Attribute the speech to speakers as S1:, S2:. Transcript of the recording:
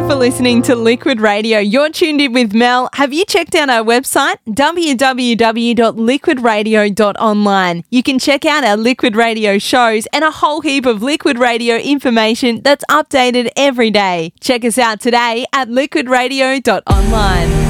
S1: for listening to Liquid Radio. You're tuned in with Mel. Have you checked out our website? www.liquidradio.online. You can check out our Liquid Radio shows and a whole heap of Liquid Radio information that's updated every day. Check us out today at liquidradio.online.